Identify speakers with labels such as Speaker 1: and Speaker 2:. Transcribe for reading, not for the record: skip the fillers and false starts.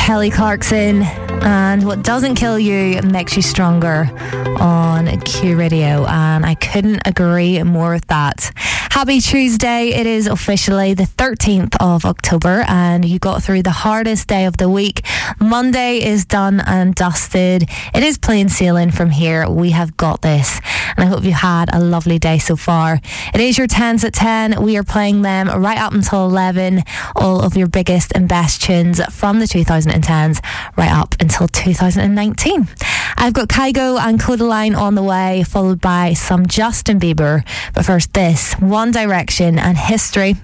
Speaker 1: Kelly Clarkson, and what doesn't kill you makes you stronger on Q Radio, and I couldn't agree more with that. Happy Tuesday. It is officially the 13th of October, and you got through the hardest day of the week. Monday is done and dusted. It is plain sailing from here. We have got this, and I hope you had a lovely day so far. It is your 10s at 10. We are playing them right up until 11. All of your biggest and best tunes from the 2010s right up until 2019. I've got Kygo and Kodaline on the way, followed by some Justin Bieber. But first this, One Direction and History